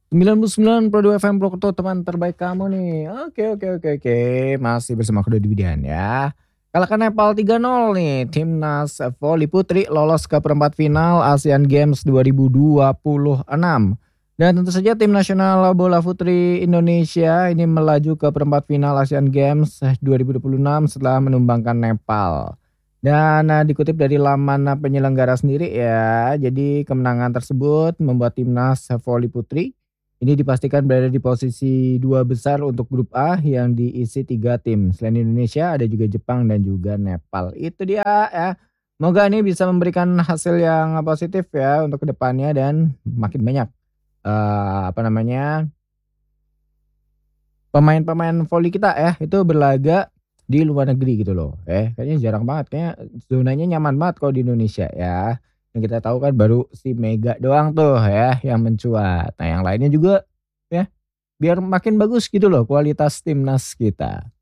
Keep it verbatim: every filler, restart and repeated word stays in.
sembilan puluh sembilan koma dua F M Purwokerto teman terbaik kamu nih. Oke oke oke oke, masih bersama aku Dodi Widian ya. Kalahkan Nepal tiga nol nih, timnas voli putri lolos ke perempat final Asian Games dua ribu dua puluh enam. Dan tentu saja tim nasional bola putri Indonesia ini melaju ke perempat final Asian Games dua ribu dua puluh enam setelah menumbangkan Nepal. Dan nah, dikutip dari laman nah, penyelenggara sendiri ya, jadi kemenangan tersebut membuat timnas voli putri ini dipastikan berada di posisi dua besar untuk grup A yang diisi tiga tim. Selain Indonesia ada juga Jepang dan juga Nepal. Itu dia ya. Semoga ini bisa memberikan hasil yang positif ya untuk kedepannya dan makin banyak eh, apa namanya pemain-pemain voli kita ya itu berlaga di luar negeri gitu loh. Eh kayaknya jarang banget kayaknya zonanya nyaman banget kalau di Indonesia ya. Yang kita tahu kan baru si Mega doang tuh ya yang mencuat. Nah yang lainnya juga ya biar makin bagus gitu loh kualitas timnas kita.